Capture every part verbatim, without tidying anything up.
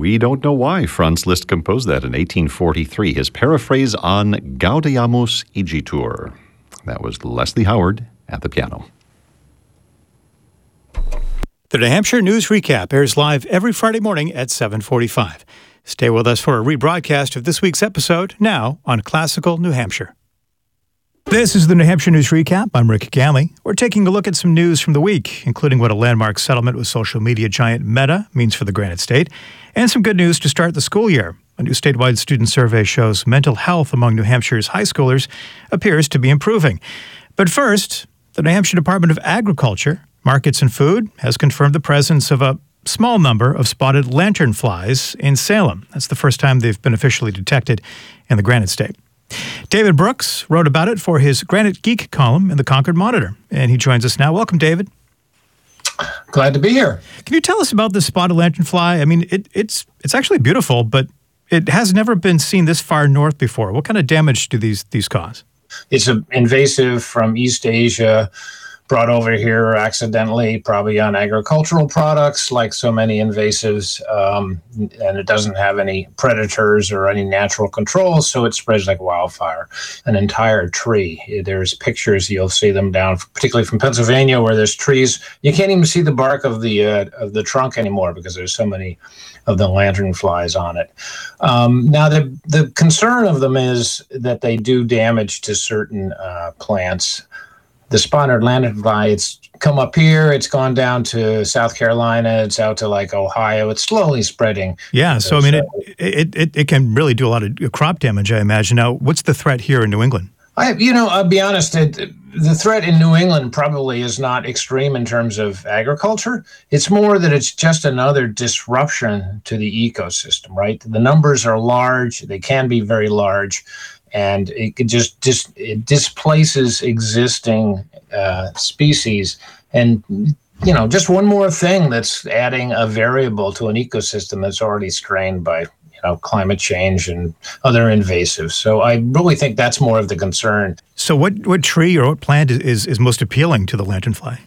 We don't know why Franz Liszt composed that in eighteen forty-three. His paraphrase on Gaudeamus Igitur. That was Leslie Howard at the piano. The New Hampshire News Recap airs live every Friday morning at seven forty-five. Stay with us for a rebroadcast of this week's episode now on Classical New Hampshire. This is the New Hampshire News Recap. I'm Rick Ganley. We're taking a look at some news from the week, including what a landmark settlement with social media giant Meta means for the Granite State, and some good news to start the school year. A new statewide student survey shows mental health among New Hampshire's high schoolers appears to be improving. But first, the New Hampshire Department of Agriculture, Markets and Food has confirmed the presence of a small number of spotted lanternflies in Salem. That's the first time they've been officially detected in the Granite State. David Brooks wrote about it for his Granite Geek column in the Concord Monitor, and he joins us now. Welcome, David. Glad to be here. Can you tell us about the spotted lanternfly? I mean, it, it's it's actually beautiful, but it has never been seen this far north before. What kind of damage do these these cause? It's an invasive from East Asia, brought over here accidentally, probably on agricultural products, like so many invasives, um, and it doesn't have any predators or any natural controls, so it spreads like wildfire. An entire tree. There's pictures, you'll see them down, particularly from Pennsylvania, where there's trees. You can't even see the bark of the uh, of the trunk anymore because there's so many of the lanternflies on it. Um, now, the the concern of them is that they do damage to certain uh, plants. The spotted lanternfly, it's come up here, it's gone down to South Carolina, it's out to like Ohio, it's slowly spreading. Yeah, so I mean, it, it, it, it can really do a lot of crop damage, I imagine. Now, what's the threat here in New England? I, you know, I'll be honest, it, the threat in New England probably is not extreme in terms of agriculture. It's more that it's just another disruption to the ecosystem, right? The numbers are large, they can be very large. And it could just, just it displaces existing uh, species. And, you know, just one more thing that's adding a variable to an ecosystem that's already strained by, you know, climate change and other invasives. So I really think that's more of the concern. So what, what tree or what plant is, is most appealing to the lanternfly?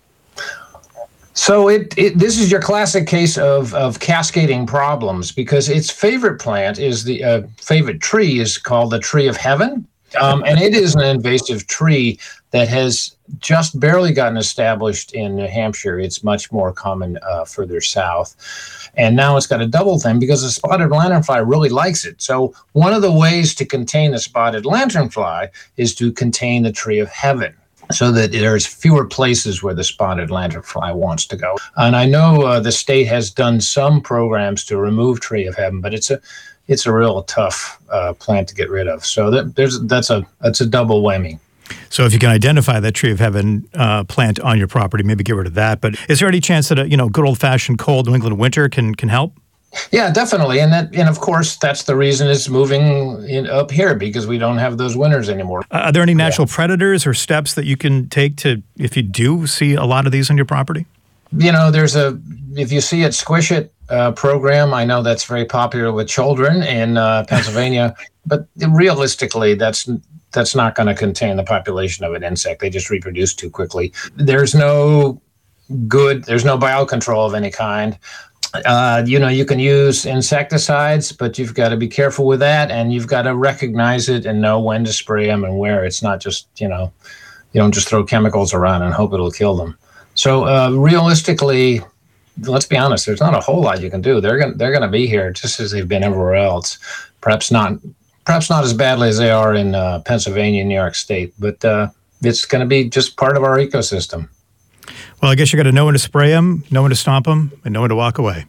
So it, it this is your classic case of, of cascading problems, because its favorite plant is the uh, favorite tree is called the tree of heaven. Um, and it is an invasive tree that has just barely gotten established in New Hampshire. It's much more common uh, further south. And now it's got a double thing because the spotted lanternfly really likes it. So one of the ways to contain the spotted lanternfly is to contain the tree of heaven, so that there's fewer places where the spotted lanternfly wants to go. And I know uh, the state has done some programs to remove tree of heaven, but it's a it's a real tough uh, plant to get rid of. So that, there's that's a that's a double whammy. So if you can identify that tree of heaven uh, plant on your property, maybe get rid of that. But is there any chance that a you know good old fashioned cold New England winter can can help? Yeah, definitely. And that, and of course, that's the reason it's moving in, up here, because we don't have those winters anymore. Uh, are there any natural yeah. predators or steps that you can take to, if you do see a lot of these on your property? You know, there's a, if you see it, squish it uh, program. I know that's very popular with children in uh, Pennsylvania, but realistically, that's that's not going to contain the population of an insect. They just reproduce too quickly. There's no good, there's no biocontrol of any kind. Uh, you know, you can use insecticides, but you've got to be careful with that, and you've got to recognize it and know when to spray them and where. It's not just, you know, you don't just throw chemicals around and hope it'll kill them. So uh, realistically, let's be honest, there's not a whole lot you can do. They're going they're going to be here just as they've been everywhere else. Perhaps not, perhaps not as badly as they are in uh, Pennsylvania and New York State, but uh, it's going to be just part of our ecosystem. Well, I guess you got to know when to spray them, know when to stomp them, and know when to walk away.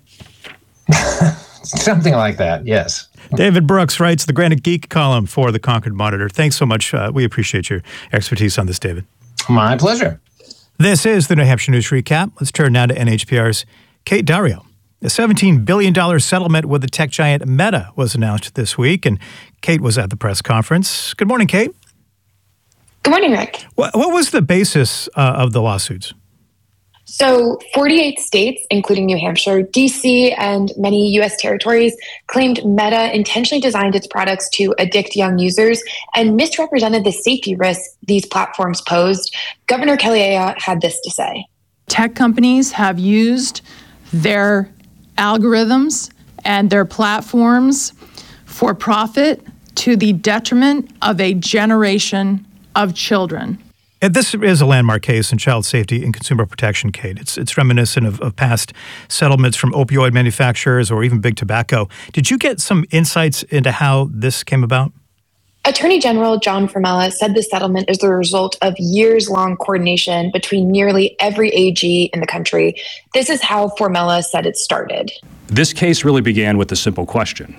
Something like that, yes. David Brooks writes the Granite Geek column for the Concord Monitor. Thanks so much. Uh, we appreciate your expertise on this, David. My pleasure. This is the New Hampshire News Recap. Let's turn now to N H P R's Kate Dario. A seventeen billion dollars settlement with the tech giant Meta was announced this week, and Kate was at the press conference. Good morning, Kate. Good morning, Rick. What, what was the basis uh, of the lawsuits? So forty-eight states, including New Hampshire, D C, and many U S territories, claimed Meta intentionally designed its products to addict young users and misrepresented the safety risks these platforms posed. Governor Kelly Ayotte had this to say. Tech companies have used their algorithms and their platforms for profit to the detriment of a generation of children. And this is a landmark case in child safety and consumer protection, Kate. It's it's reminiscent of, of past settlements from opioid manufacturers or even big tobacco. Did you get some insights into how this came about? Attorney General John Formella said the settlement is the result of years-long coordination between nearly every A G in the country. This is how Formella said it started. This case really began with a simple question.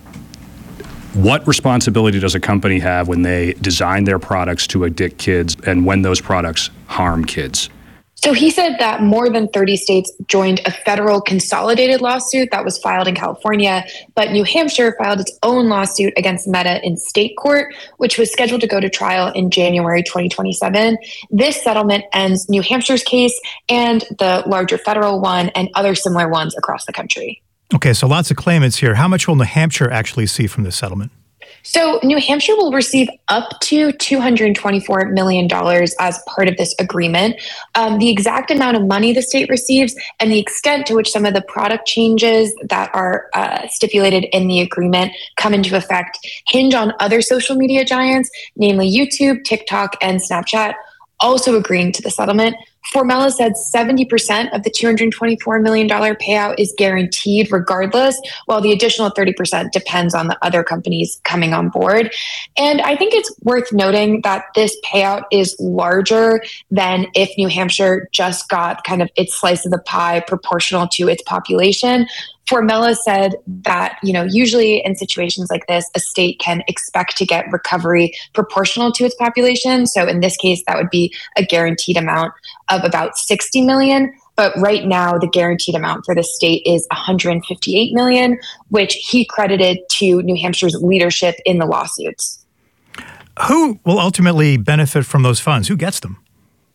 What responsibility does a company have when they design their products to addict kids and when those products harm kids? So he said that more than thirty states joined a federal consolidated lawsuit that was filed in California, but New Hampshire filed its own lawsuit against Meta in state court, which was scheduled to go to trial in January twenty twenty-seven. This settlement ends New Hampshire's case and the larger federal one and other similar ones across the country. Okay, so lots of claimants here. How much will New Hampshire actually see from this settlement? So New Hampshire will receive up to two hundred twenty-four million dollars as part of this agreement. Um, the exact amount of money the state receives and the extent to which some of the product changes that are uh, stipulated in the agreement come into effect hinge on other social media giants, namely YouTube, TikTok, and Snapchat, also agreeing to the settlement. Formella said seventy percent of the two hundred twenty-four million dollars payout is guaranteed regardless, while the additional thirty percent depends on the other companies coming on board. And I think it's worth noting that this payout is larger than if New Hampshire just got kind of its slice of the pie proportional to its population. Formella said that, you know, usually in situations like this, a state can expect to get recovery proportional to its population. So in this case, that would be a guaranteed amount of about sixty million. But right now, the guaranteed amount for the state is one hundred fifty-eight million, which he credited to New Hampshire's leadership in the lawsuits. Who will ultimately benefit from those funds? Who gets them?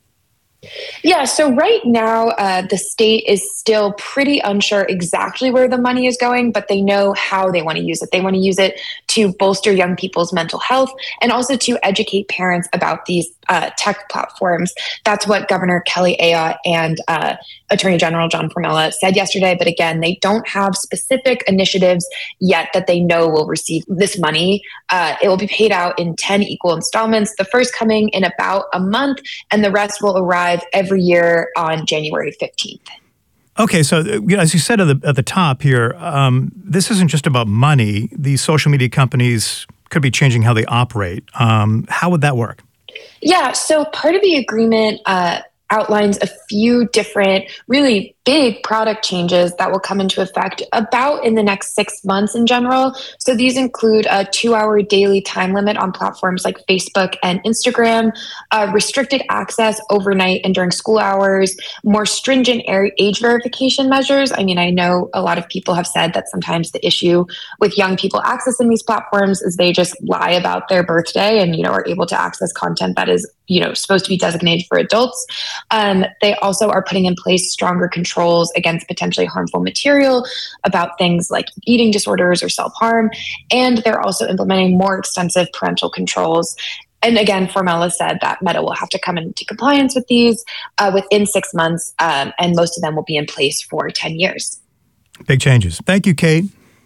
Yeah, so right now, uh, the state is still pretty unsure exactly where the money is going, but they know how they want to use it. They want to use it to bolster young people's mental health and also to educate parents about these uh, tech platforms. That's what Governor Kelly Ayotte and uh, Attorney General John Formella said yesterday. But again, they don't have specific initiatives yet that they know will receive this money. Uh, it will be paid out in ten equal installments, the first coming in about a month, and the rest will arrive every year on January fifteenth. Okay, so you know, as you said at the, at the top here, um, this isn't just about money. These social media companies could be changing how they operate. Um, how would that work? Yeah, so part of the agreement uh, outlines a few different really big product changes that will come into effect about in the next six months in general. So these include a two-hour daily time limit on platforms like Facebook and Instagram, uh, restricted access overnight and during school hours, more stringent age verification measures. I mean, I know a lot of people have said that sometimes the issue with young people accessing these platforms is they just lie about their birthday and, you know, are able to access content that is, you know, supposed to be designated for adults. Um, they also are putting in place stronger controls against potentially harmful material about things like eating disorders or self-harm. And they're also implementing more extensive parental controls. And again, Formella said that Meta will have to come into compliance with these uh, within six months, um, and most of them will be in place for ten years. Big changes. Thank you, Kate.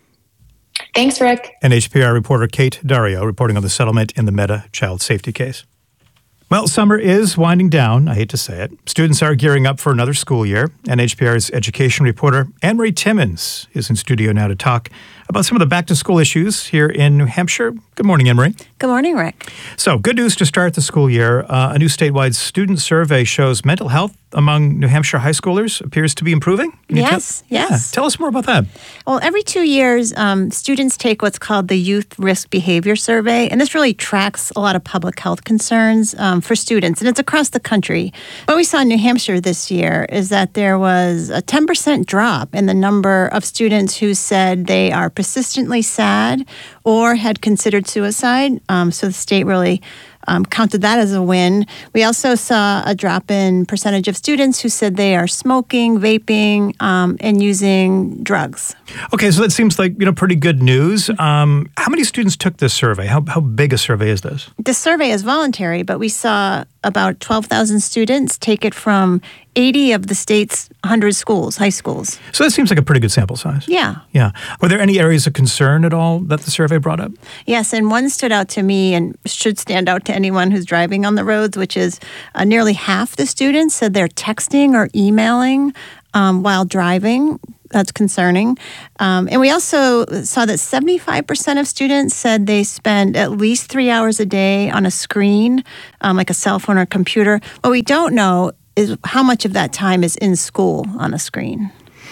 Thanks, Rick. And H P R reporter Kate Dario reporting on the settlement in the Meta child safety case. Well, summer is winding down. I hate to say it. Students are gearing up for another school year, and H P R's education reporter Anne-Marie Timmons is in studio now to talk about some of the back-to-school issues here in New Hampshire. Good morning, Anne-Marie. Good morning, Rick. So, good news to start the school year. Uh, a new statewide student survey shows mental health among New Hampshire high schoolers appears to be improving. Can yes, you tell, yes. Yeah, tell us more about that. Well, every two years, um, students take what's called the Youth Risk Behavior Survey, and this really tracks a lot of public health concerns um, for students, and it's across the country. What we saw in New Hampshire this year is that there was a ten percent drop in the number of students who said they are persistently sad or had considered suicide. Um, so the state really Um, counted that as a win. We also saw a drop in percentage of students who said they are smoking, vaping, um, and using drugs. Okay, so that seems like, you know, pretty good news. Um, how many students took this survey? How, how big a survey is this? The survey is voluntary, but we saw about twelve thousand students take it from eighty of the state's one hundred schools, high schools. So that seems like a pretty good sample size. Yeah. Yeah. Were there any areas of concern at all that the survey brought up? Yes, and one stood out to me and should stand out to anyone who's driving on the roads, which is uh, nearly half the students said they're texting or emailing um, while driving. That's concerning. Um, and we also saw that seventy-five percent of students said they spend at least three hours a day on a screen, um, like a cell phone or a computer. What we don't know is how much of that time is in school on a screen.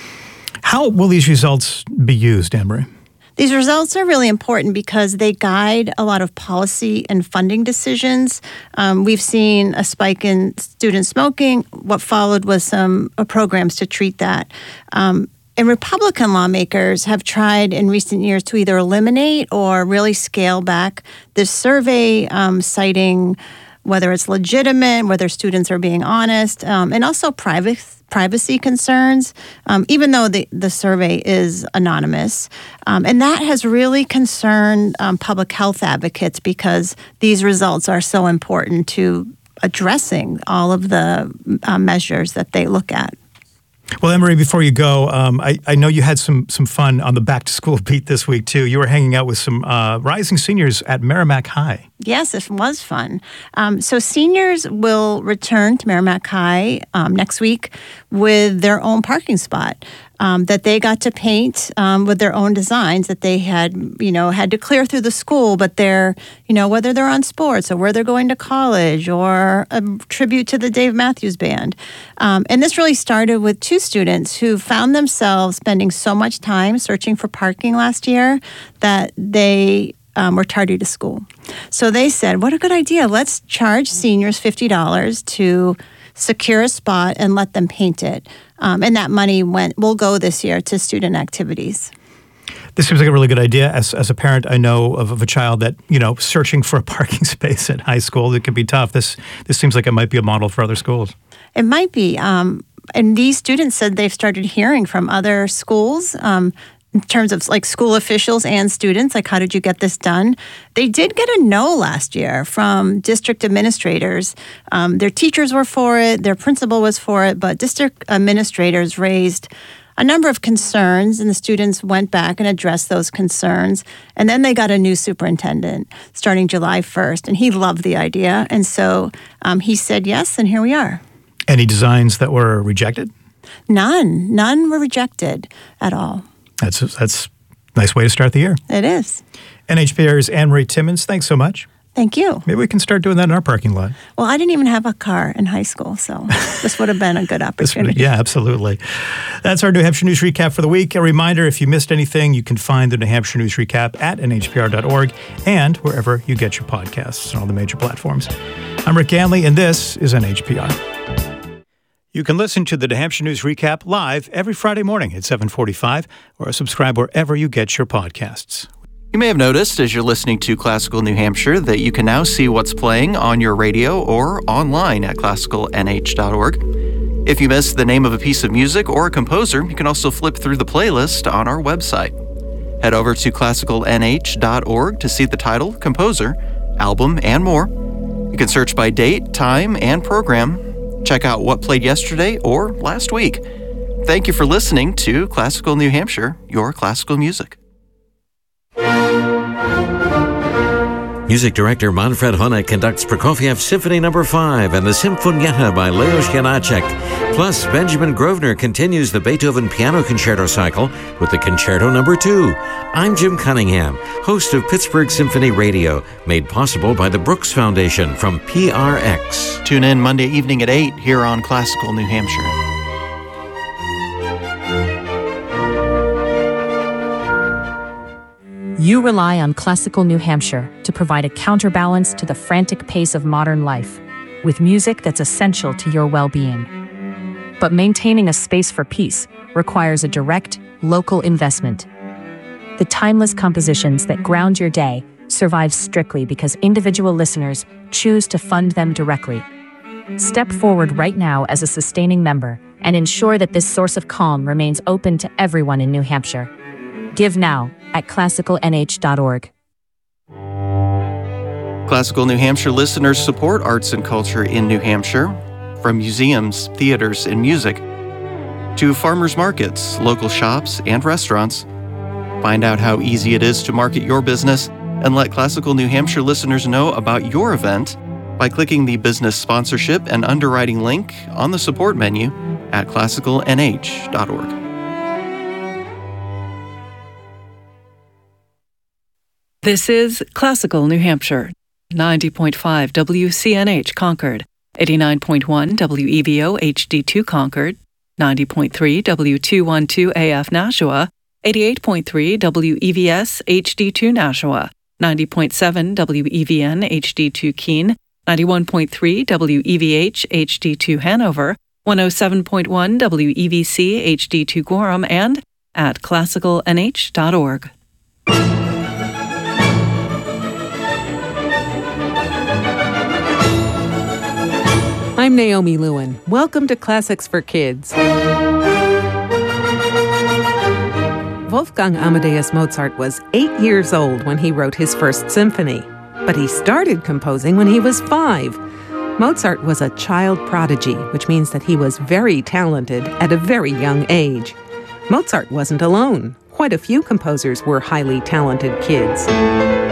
How will these results be used, Anne-Marie? These results are really important because they guide a lot of policy and funding decisions. Um, we've seen a spike in student smoking. What followed was some uh, programs to treat that. Um, and Republican lawmakers have tried in recent years to either eliminate or really scale back this survey, um, citing whether it's legitimate, whether students are being honest, um, and also private privacy concerns, um, even though the, the survey is anonymous. Um, and that has really concerned um, public health advocates because these results are so important to addressing all of the uh, measures that they look at. Well, Anne-Marie, before you go, um, I, I know you had some some fun on the back-to-school beat this week, too. You were hanging out with some uh, rising seniors at Merrimack High. Yes, it was fun. Um, so seniors will return to Merrimack High um, next week with their own parking spot um, that they got to paint um, with their own designs that they had, you know, had to clear through the school. But they're, you know, whether they're on sports or where they're going to college or a tribute to the Dave Matthews Band. Um, and this really started with two students who found themselves spending so much time searching for parking last year that they Um, were tardy to school. So they said, what a good idea. Let's charge seniors fifty dollars to secure a spot and let them paint it. Um, and that money went will go this year to student activities. This seems like a really good idea. As as a parent, I know of, of a child that, you know, searching for a parking space at high school, it can be tough. This this seems like it might be a model for other schools. It might be. Um, and these students said they've started hearing from other schools um, in terms of like school officials and students, like how did you get this done? They did get a no last year from district administrators. Um, their teachers were for it, their principal was for it, but district administrators raised a number of concerns, and the students went back and addressed those concerns. And then they got a new superintendent starting July first, and he loved the idea. And so um, he said yes, and here we are. Any designs that were rejected? None. None were rejected at all. That's that's a nice way to start the year. It is. N H P R's Anne-Marie Timmons, thanks so much. Thank you. Maybe we can start doing that in our parking lot. Well, I didn't even have a car in high school, so this would have been a good opportunity. Yeah, absolutely. That's our New Hampshire News Recap for the week. A reminder, if you missed anything, you can find the New Hampshire News Recap at N H P R dot org and wherever you get your podcasts on all the major platforms. I'm Rick Ganley, and this is N H P R. You can listen to the New Hampshire News Recap live every Friday morning at seven forty-five or subscribe wherever you get your podcasts. You may have noticed as you're listening to Classical New Hampshire that you can now see what's playing on your radio or online at classical n h dot org. If you missed the name of a piece of music or a composer, you can also flip through the playlist on our website. Head over to classical n h dot org to see the title, composer, album, and more. You can search by date, time, and program. Check out what played yesterday or last week. Thank you for listening to Classical New Hampshire, your classical music. Music director Manfred Honeck conducts Prokofiev Symphony Number five and the Symfonietta by Leos Janáček. Plus, Benjamin Grosvenor continues the Beethoven Piano Concerto cycle with the Concerto Number two. I'm Jim Cunningham, host of Pittsburgh Symphony Radio, made possible by the Brooks Foundation from P R X. Tune in Monday evening at eight here on Classical New Hampshire. You rely on Classical New Hampshire to provide a counterbalance to the frantic pace of modern life, with music that's essential to your well-being. But maintaining a space for peace requires a direct, local investment. The timeless compositions that ground your day survive strictly because individual listeners choose to fund them directly. Step forward right now as a sustaining member and ensure that this source of calm remains open to everyone in New Hampshire. Give now at classical n h dot org. Classical New Hampshire listeners support arts and culture in New Hampshire. from museums, theaters, and music, to farmers markets, local shops, and restaurants. Find out how easy it is to market your business and let Classical New Hampshire listeners know about your event by clicking the business sponsorship and underwriting link on the support menu at classical n h dot org. This is Classical New Hampshire, ninety point five W C N H Concord, eighty-nine point one W E V O H D two Concord, ninety point three W two twelve A F Nashua, eighty-eight point three W E V S H D two Nashua, ninety point seven W E V N H D two Keene, ninety-one point three W E V H H D two Hanover, one oh seven point one W E V C H D two Gorham, and at classical n h dot org. I'm Naomi Lewin. Welcome to Classics for Kids. Wolfgang Amadeus Mozart was eight years old when he wrote his first symphony, but he started composing when he was five. Mozart was a child prodigy, which means that he was very talented at a very young age. Mozart wasn't alone. Quite a few composers were highly talented kids.